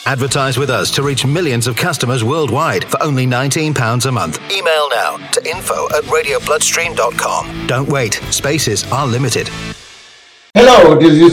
Advertise with us to reach millions of customers worldwide for only £19 a month. Email now to info@radiobloodstream.com. Don't wait. Spaces are limited. Hello, this is